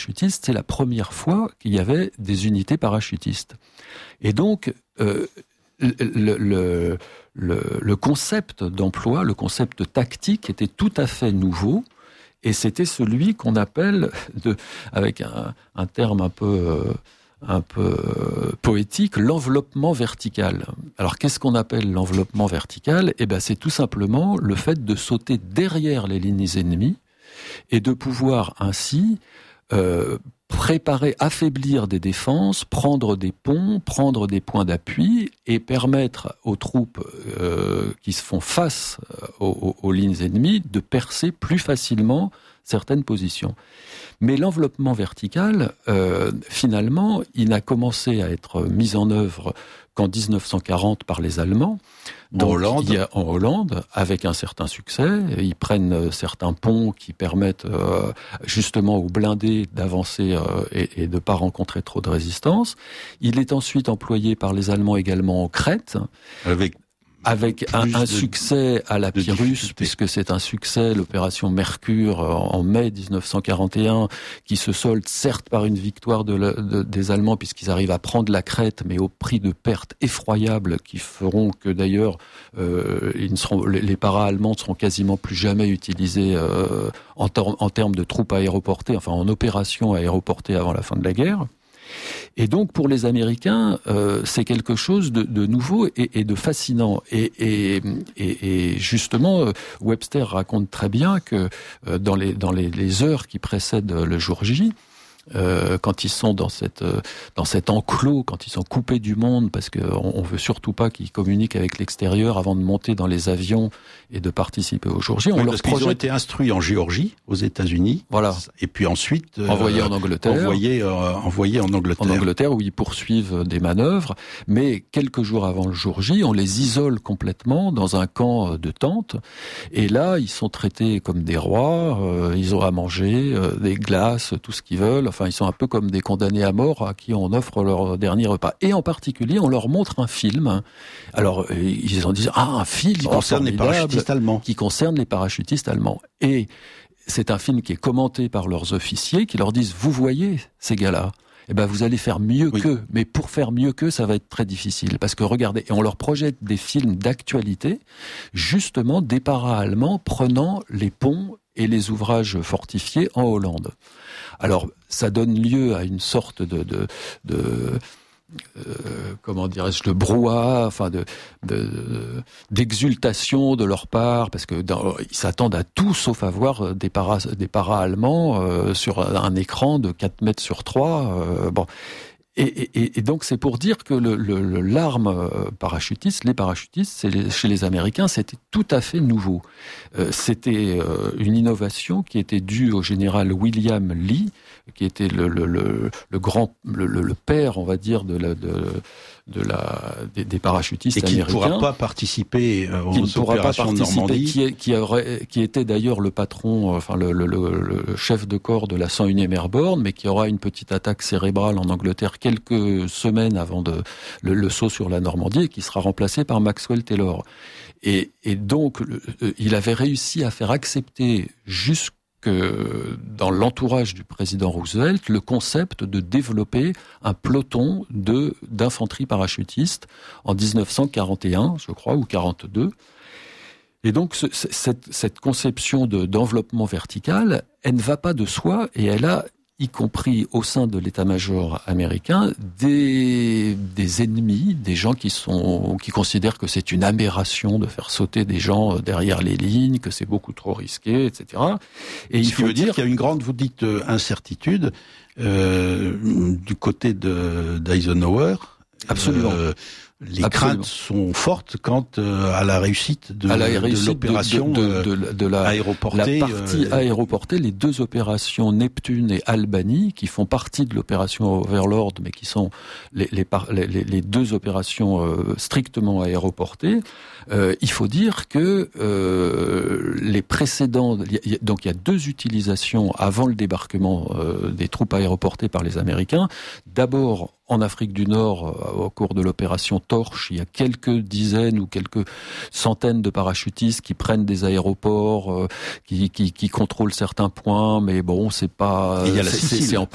parachutistes, c'est la première fois qu'il y avait des unités parachutistes. Et donc, le concept d'emploi, le concept tactique était tout à fait nouveau, et c'était celui qu'on appelle, avec un terme un peu poétique, l'enveloppement vertical. Alors, qu'est-ce qu'on appelle l'enveloppement vertical ? Eh ben, c'est tout simplement le fait de sauter derrière les lignes ennemies et de pouvoir ainsi préparer, affaiblir des défenses, prendre des ponts, prendre des points d'appui et permettre aux troupes qui se font face aux lignes ennemies de percer plus facilement certaines positions. Mais l'enveloppement vertical, finalement, il n'a commencé à être mis en œuvre qu'en 1940 par les Allemands. Donc, en Hollande, avec un certain succès. Ils prennent certains ponts qui permettent justement aux blindés d'avancer et de ne pas rencontrer trop de résistance. Il est ensuite employé par les Allemands également en Crète. Avec un succès à la Pyrrhus, puisque c'est un succès, l'opération Mercure en mai 1941, qui se solde certes par une victoire des Allemands, puisqu'ils arrivent à prendre la Crète, mais au prix de pertes effroyables qui feront que d'ailleurs les para-allemands ne seront quasiment plus jamais utilisés en termes de troupes aéroportées, enfin en opérations aéroportées avant la fin de la guerre. Et donc pour les Américains, c'est quelque chose de nouveau et de fascinant. Et justement, Webster raconte très bien que dans les heures qui précèdent le jour J, quand ils sont dans cet enclos, quand ils sont coupés du monde, parce qu'on veut surtout pas qu'ils communiquent avec l'extérieur avant de monter dans les avions et de participer au jour J. Parce qu'ils ont été instruits en Géorgie, aux États-Unis, voilà, et puis ensuite envoyés en Angleterre, envoyés en Angleterre, où ils poursuivent des manœuvres. Mais quelques jours avant le jour J, on les isole complètement dans un camp de tentes, et là, ils sont traités comme des rois. Ils ont à manger, des glaces, tout ce qu'ils veulent. Enfin, ils sont un peu comme des condamnés à mort à qui on offre leur dernier repas. Et en particulier, on leur montre un film. Alors, ils en disent, un film qui concerne les parachutistes allemands. Qui concerne les parachutistes allemands. Et c'est un film qui est commenté par leurs officiers qui leur disent, vous voyez ces gars-là, eh ben vous allez faire mieux qu'eux. Mais pour faire mieux qu'eux, ça va être très difficile. Parce que regardez, et on leur projette des films d'actualité, justement des para-allemands prenant les ponts et les ouvrages fortifiés en Hollande. Alors, ça donne lieu à une sorte comment dirais-je, de brouhaha, enfin d'exultation de leur part, parce que ils s'attendent à tout sauf à voir des paras allemands sur un écran de 4 mètres sur 3. Bon. Et donc c'est pour dire que l'arme parachutiste, les parachutistes, chez les Américains, c'était tout à fait nouveau. C'était une innovation qui était due au général William Lee, qui était le père, on va dire, des parachutistes américains. Et qui ne pourra pas participer aux opérations de Normandie. Qui était d'ailleurs le patron, enfin le chef de corps de la 101e Airborne, mais qui aura une petite attaque cérébrale en Angleterre quelques semaines avant le saut sur la Normandie, et qui sera remplacé par Maxwell Taylor. Et donc, il avait réussi à faire accepter jusque dans l'entourage du président Roosevelt, le concept de développer un peloton d'infanterie parachutiste en 1941, je crois, ou 42. Et donc, cette conception d'enveloppement vertical, elle ne va pas de soi, et elle a, y compris au sein de l'état-major américain, des ennemis, des gens qui considèrent que c'est une aberration de faire sauter des gens derrière les lignes, que c'est beaucoup trop risqué, etc. Et ce qui veut dire qu'il y a une grande, vous dites, incertitude du côté d'Eisenhower. Absolument. Les craintes sont fortes quant à la réussite de l'opération aéroportée. La partie aéroportée, les deux opérations Neptune et Albany, qui font partie de l'opération Overlord, mais qui sont les deux opérations strictement aéroportées. Il faut dire que les précédents, donc il y a deux utilisations avant le débarquement des troupes aéroportées par les Américains. D'abord, en Afrique du Nord, au cours de l'opération Torche, il y a quelques dizaines ou quelques centaines de parachutistes qui prennent des aéroports, qui contrôlent certains points, mais bon, c'est pas... Et il y a la Sicile.